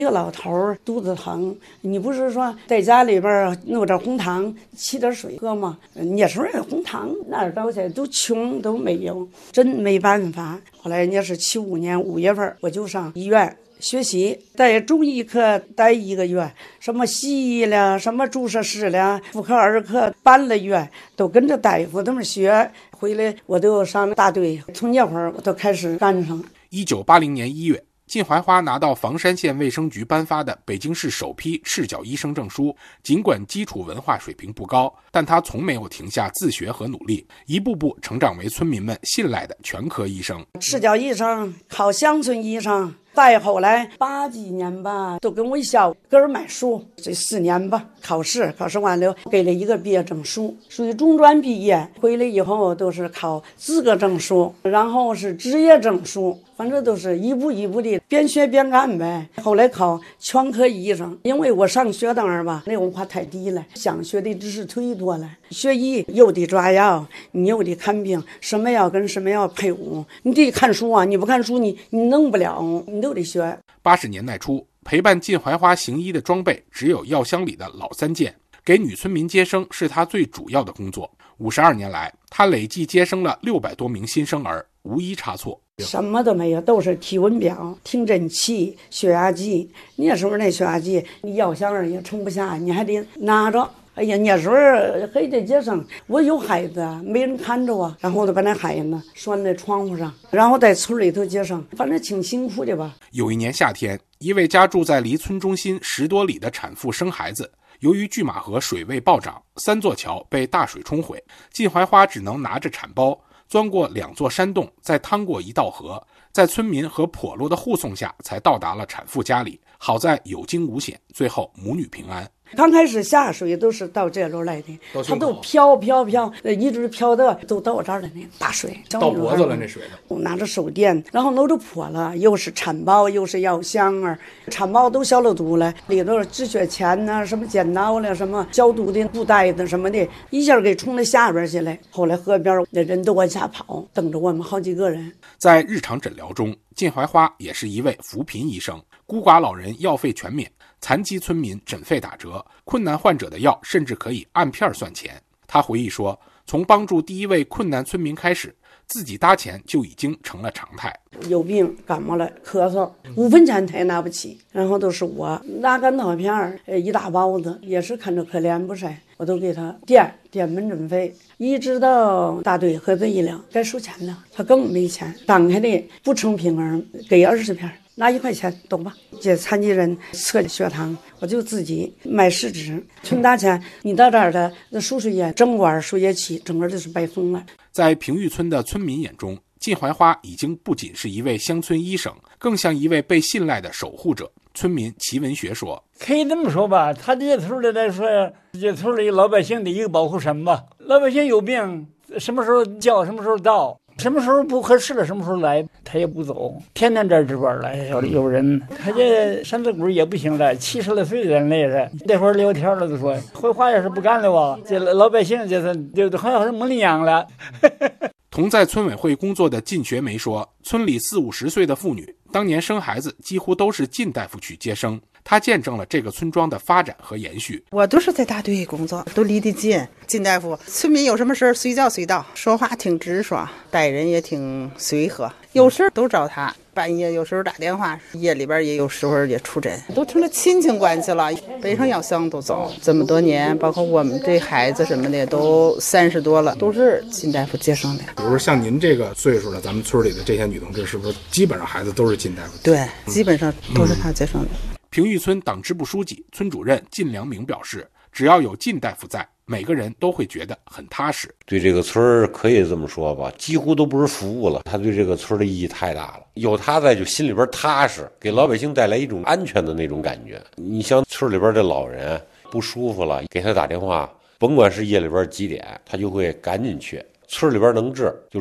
这个老头儿肚子疼，你不是说在家里边弄点红糖沏点水喝吗？那时候红糖哪儿找去，都穷都没有，真没办法。后来人家是75年5月份，我就上医院学习，在中医科待1个月，什么西医了，什么注射室了，妇科儿科半个月都跟着大夫他们学，回来我都上大队，从那会儿我都开始干上。 1980年1月，靳怀花拿到房山县卫生局颁发的北京市首批赤脚医生证书，尽管基础文化水平不高，但他从没有停下自学和努力，一步步成长为村民们信赖的全科医生。 赤脚医生考乡村医生，再后来80几年吧，都跟我小个儿买书，这4年吧，考试完了给了一个毕业证书，属于中专毕业，回来以后都是考资格证书，然后是职业证书，反正都是一步一步的边学边干呗。后来考全科医生，因为我上学当然吧，那文化太低了，想学的知识忒多了。学医又得抓药，你又得看病，什么药跟什么药配伍，你得看书啊，你不看书你弄不了，你都得学。 80年代初，陪伴靳怀花行医的装备只有药箱里的老3件，给女村民接生是他最主要的工作。52年来，他累计接生了600多名新生儿，无一差错。 什么都没有，都是体温表、听诊器、血压计。那时候那血压计，你药箱儿也盛不下，你还得拿着。哎呀，那时候还得接生，我有孩子没人看着啊，然后我就把那孩子拴在窗户上，然后在村里头接生，反正挺辛苦的吧。 有一年夏天，一位家住在离村中心10多里的产妇生孩子，由于拒马河水位暴涨，3座桥被大水冲毁，靳怀花只能拿着产包钻过2座山洞，再趟过一道河，在村民和笸箩的护送下才到达了产妇家里，好在有惊无险，最后母女平安。 刚开始下水都是到这路来的，它都飘，一直飘的都到我这儿了呢，大水到脖子了那水我拿着手电，然后弄着笸了，又是产包又是药箱啊，产包都消了毒了，里头止血钳呐、什么剪刀了，什么消毒的布袋子什么的，一下给冲到下边去了。后来河边那人都往下跑，等着我们好几个人。 在日常诊疗中，靳怀花也是一位扶贫医生，孤寡老人药费全免，残疾村民诊费打折，困难患者的药甚至可以按片算钱。他回忆说，从帮助第一位困难村民开始，自己搭钱就已经成了常态。 有病感冒了咳嗽，5分钱他也拿不起，然后都是我拿干草片一大包子，也是看着可怜不是，我都给他垫门诊费，一直到大队合作医疗该收钱了，他更没钱，当开的不成平衡，给20片。拿1块钱懂吧？这残疾人测血糖，我就自己买试纸，存大钱。你到这儿的那输水液，整管输液器，整个都是白疯了。 在平玉村的村民眼中，靳怀花已经不仅是一位乡村医生，更像一位被信赖的守护者。村民齐文学说：“ 可以这么说吧，他这村里来说，这村里老百姓的一个保护神吧。老百姓有病，什么时候叫，什么时候到。”什么时候不合适了，什么时候来，他也不走，天天这儿值班来。有人，他这身子骨也不行了，70来岁的人了也是。这会儿聊天了都说，怀花也是不干了吧？这老百姓就好像是没领养了。 同在村委会工作的靳学梅说，村里40、50岁的妇女，当年生孩子几乎都是靳大夫去接生。他见证了这个村庄的发展和延续。 我都是在大队工作，都离得近。靳大夫，村民有什么事随叫随到，说话挺直爽，待人也挺随和，有事都找他。半夜有时候打电话，夜里边也有时候也出诊，都成了亲情关系了。背上药箱都走，这么多年，包括我们这孩子什么的都30多了，都是靳大夫接生的。 比如说像您这个岁数的，咱们村里的这些女同志，是不是基本上孩子都是靳大夫？ 对，基本上都是他接生的。 平玉村党支部书记、村主任靳良明表示，只要有靳大夫在，每个人都会觉得很踏实。 对这个村可以这么说吧，几乎都不是服务了，他对这个村的意义太大了。有他在，就心里边踏实，给老百姓带来一种安全的那种感觉。你像村里边的老人不舒服了，给他打电话，甭管是夜里边几点，他就会赶紧去。村里边能治就治，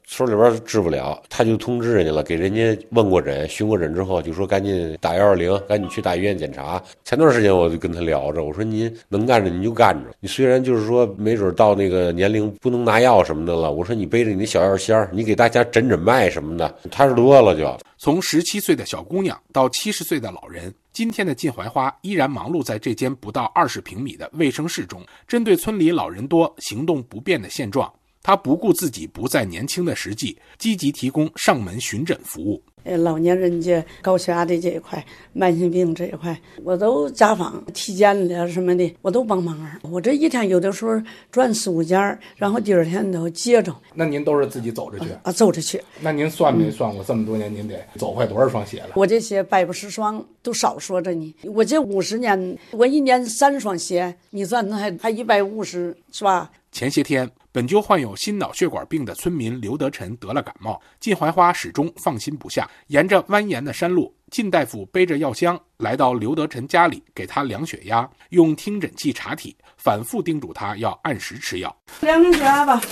村里边治不了，他就通知人家了，给人家问过诊、询过诊之后，就说赶紧打120，赶紧去大医院检查。前段时间我就跟他聊着，我说您能干着您就干着，你虽然就是说没准到那个年龄不能拿药什么的了，我说你背着你的小药箱，你给大家诊诊脉什么的，踏实多了就。 从17岁的小姑娘到70岁的老人，今天的靳怀花依然忙碌在这间不到20平米的卫生室中，针对村里老人多、行动不便的现状，他不顾自己不再年轻的实际，积极提供上门巡诊服务。 老年人家高血压的这一块，慢性病这一块，我都家访体检了什么的，我都帮忙。我这一天有的时候转4、5家，然后第二天都接着。 那您都是自己走着去走着去。 那您算没算过这么多年您得走坏多少双鞋了？ 我这鞋150双都少说着呢。我这50年，我一年3双鞋，你算还150是吧？ 前些天，本就患有心脑血管病的村民刘德臣得了感冒，靳怀花始终放心不下。沿着蜿蜒的山路，靳大夫背着药箱来到刘德臣家里，给他量血压，用听诊器查体，反复叮嘱他要按时吃药。 量量血压吧。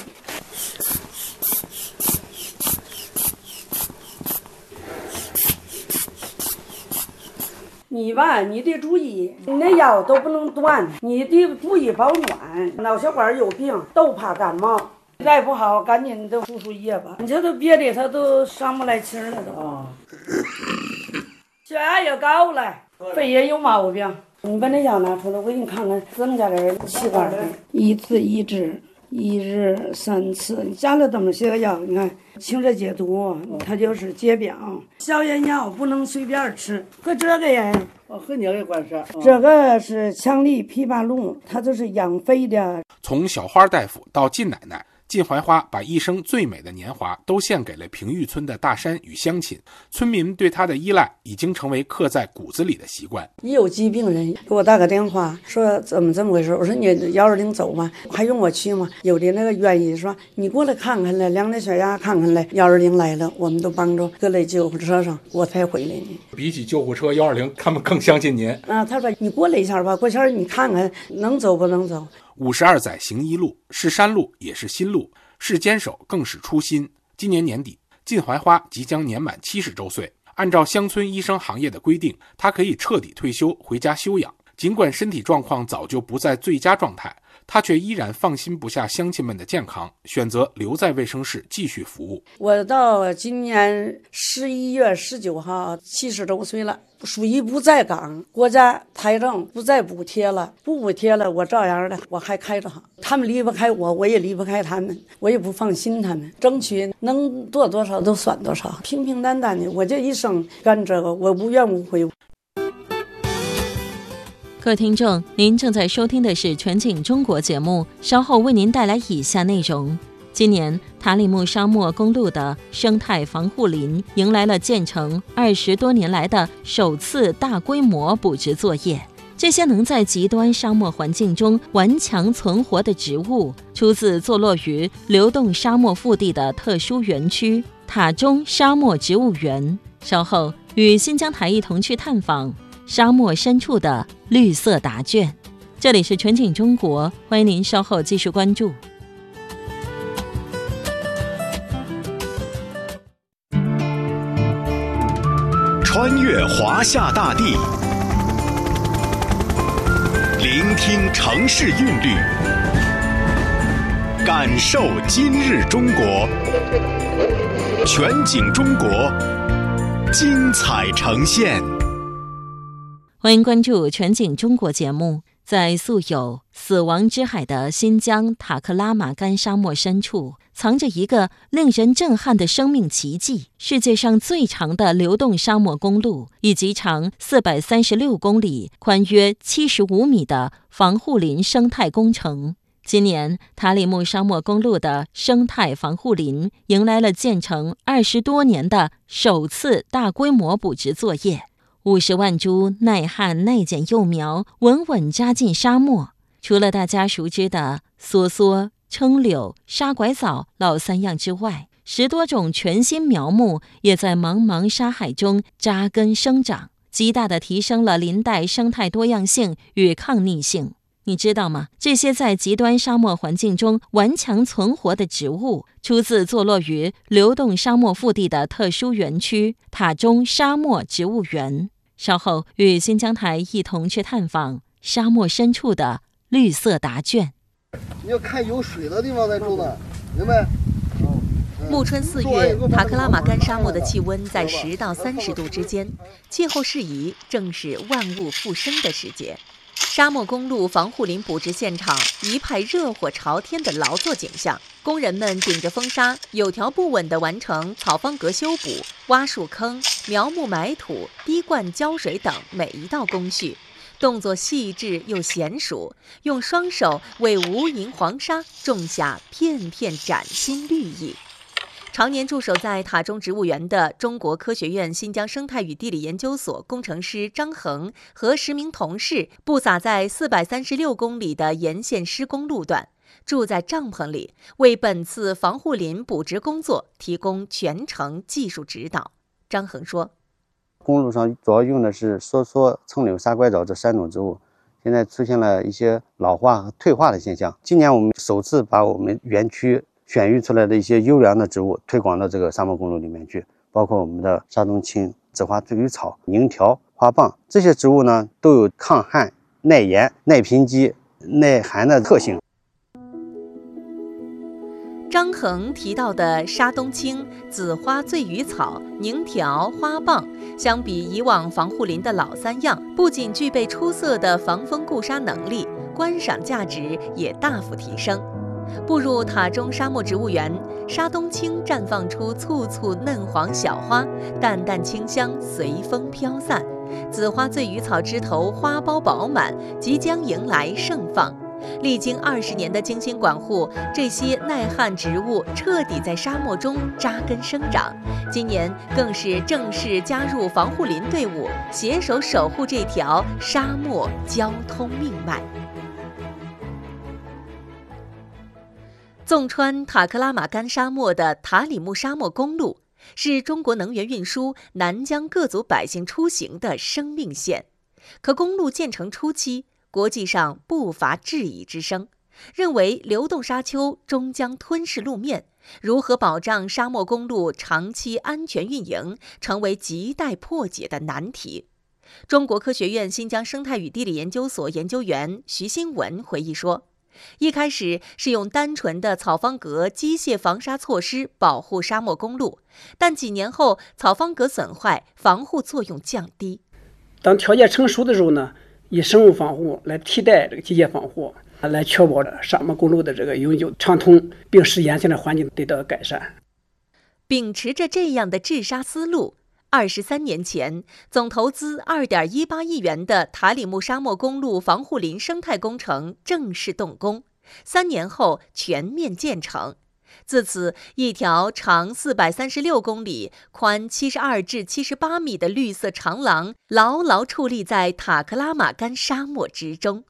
你吧，你得注意，你那药都不能断，你得注意保暖。脑血管有病都怕感冒，再不好赶紧都输输液吧。你这都别的他都上不来气儿了都。血压也高了，肺也有毛病。你把那药拿出来，我给你看看增加点气管的。1次1支，1日3次，你加了这么些个药，你看清热解毒，它就是解表。消炎药不能随便吃，和这个呀， 和你也关事。 这个是强力枇杷露，它就是养肺的。 从小花大夫到靳奶奶，靳怀花把一生最美的年华都献给了平玉村的大山与乡亲，村民对他的依赖已经成为刻在骨子里的习惯。 一有疾病人给我打个电话，说怎么回事，我说你120走吧，还用我去吗？有的那个愿意说你过来看看来，量的血压看看来，120来了，我们都帮着搁在救护车上，我才回来呢。 比起救护车120，他们更相信您啊。他说你过来一下吧，过下你看看能走不能走。 52载行一路，是山路也是心路，是坚守更是初心。今年年底，靳怀花即将年满70周岁，按照乡村医生行业的规定，他可以彻底退休回家休养。尽管身体状况早就不在最佳状态，他却依然放心不下乡亲们的健康，选择留在卫生室继续服务。 我到今年11月19号70周岁了，属于不在岗，国家财政不再补贴了，不补贴了，我照样的我还开着行。他们离不开我，我也离不开他们，我也不放心他们，争取能做多少都算多少，平平淡淡的。我这一生干这个，我无怨无悔。 各位听众，您正在收听的是全景中国节目，稍后为您带来以下内容。今年塔里木沙漠公路的生态防护林迎来了建成20多年来的首次大规模补植作业。这些能在极端沙漠环境中顽强存活的植物，出自坐落于流动沙漠腹地的特殊园区塔中沙漠植物园。稍后与新疆台一同去探访沙漠深处的绿色答卷。这里是全景中国，欢迎您稍后继续关注。 穿越华夏大地，聆听城市韵律，感受今日中国。全景中国，精彩呈现。 欢迎关注全景中国节目。在素有死亡之海的新疆塔克拉玛干沙漠深处，藏着一个令人震撼的生命奇迹——世界上最长的流动沙漠公路，以及长436公里、宽约75米的防护林生态工程。今年塔里木沙漠公路的生态防护林迎来了建成20多年的首次大规模补植作业。50万株耐旱耐碱幼苗稳稳扎进沙漠，除了大家熟知的梭梭、撑柳、沙拐枣、老三样之外，10多种全新苗木也在茫茫沙海中扎根生长，极大地提升了林带生态多样性与抗逆性。 你知道吗？这些在极端沙漠环境中顽强存活的植物，出自坐落于流动沙漠腹地的特殊园区——塔中沙漠植物园。稍后与新疆台一同去探访沙漠深处的绿色答卷。 你要看有水的地方再种的，明白？ 暮春4月，塔克拉玛干沙漠的气温在10到30度之间，气候适宜，正是万物复生的时节。沙漠公路防护林补植现场一派热火朝天的劳作景象，工人们顶着风沙，有条不紊地完成草方格修补、挖树坑、苗木埋土、滴灌浇水等每一道工序，动作细致又娴熟，用双手为无垠黄沙种下片片崭新绿意。常年驻守在塔中植物园的中国科学院新疆生态与地理研究所工程师张恒和10名同事布撒在436公里的沿线施工路段，住在帐篷里，为本次防护林补植工作提供全程技术指导。张恒说， 公路上主要用的是梭梭、蹭柳、沙拐枣这3种植物，现在出现了一些老化和退化的现象。今年我们首次把我们园区选育出来的一些优良的植物推广到这个沙漠公路里面去，包括我们的沙冬青、紫花醉鱼草、宁条、花蚌，这些植物呢都有抗旱、耐盐、耐贫瘠、耐寒的特性。 张恒提到的沙冬青、紫花醉鱼草、宁条、花蚌，相比以往防护林的老3样，不仅具备出色的防风固沙能力，观赏价值也大幅提升。步入塔中沙漠植物园，沙冬青绽放出簇簇嫩黄小花，淡淡清香随风飘散；紫花醉鱼草枝头花苞饱满，即将迎来盛放。历经20年的精心管护，这些耐旱植物彻底在沙漠中扎根生长。今年更是正式加入防护林队伍，携手守护这条沙漠交通命脉。纵穿塔克拉玛干沙漠的塔里木沙漠公路，是中国能源运输南疆各族百姓出行的生命线。可公路建成初期，国际上不乏质疑之声，认为流动沙丘终将吞噬路面，如何保障沙漠公路长期安全运营，成为亟待破解的难题。中国科学院新疆生态与地理研究所研究员徐新文回忆说，一开始是用单纯的草方格机械防沙措施保护沙漠公路，但几年后草方格损坏，防护作用降低。 当条件成熟的时候呢，以生物防护来替代这个机械防护，来确保沙漠公路的这个永久畅通，并使沿线的环境得到改善。 秉持着这样的治沙思路，23年前，总投资2.18亿元的塔里木沙漠公路防护林生态工程正式动工，3年后全面建成。自此，一条长436公里、宽72至78米的绿色长廊牢牢矗立在塔克拉玛干沙漠之中。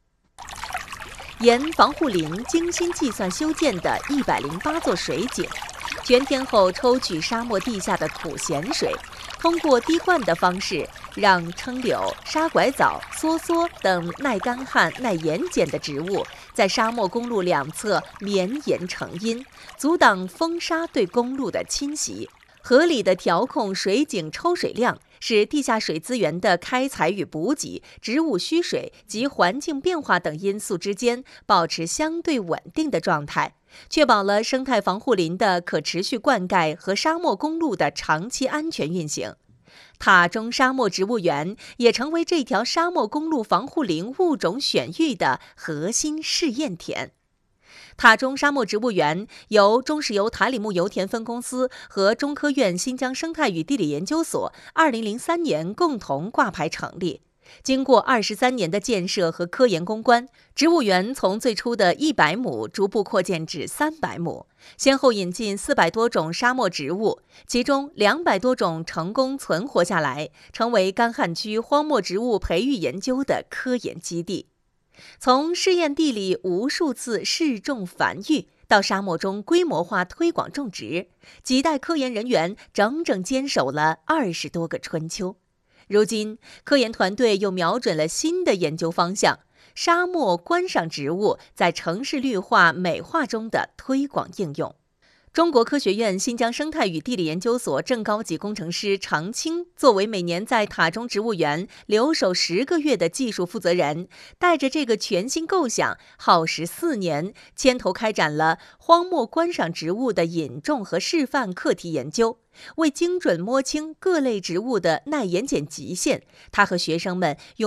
沿防护林精心计算修建的108座水井，全天候抽取沙漠地下的苦咸水，通过滴灌的方式，让撑柳、沙拐枣、梭梭等耐干旱、耐盐碱的植物在沙漠公路两侧绵延成荫，阻挡风沙对公路的侵袭。合理的调控水井抽水量，使地下水资源的开采与补给、植物需水及环境变化等因素之间保持相对稳定的状态，确保了生态防护林的可持续灌溉和沙漠公路的长期安全运行。塔中沙漠植物园也成为这条沙漠公路防护林物种选育的核心试验田。塔中沙漠植物园由中石油塔里木油田分公司和中科院新疆生态与地理研究所2003年共同挂牌成立。经过23年的建设和科研攻关，植物园从最初的100亩逐步扩建至300亩，先后引进400多种沙漠植物，其中200多种成功存活下来，成为干旱区荒漠植物培育研究的科研基地。从试验地里无数次试种繁育，到沙漠中规模化推广种植，几代科研人员整整坚守了20多个春秋。如今，科研团队又瞄准了新的研究方向， 沙漠观赏植物在城市绿化美化中的推广应用。中国科学院新疆生态与地理研究所正高级工程师常青作为每年在塔中植物园留守10个月的技术负责人，带着这个全新构想，耗时4年，牵头开展了荒漠观赏植物的引种和示范课题研究。为精准摸清各类植物的耐盐碱极限，他和学生们用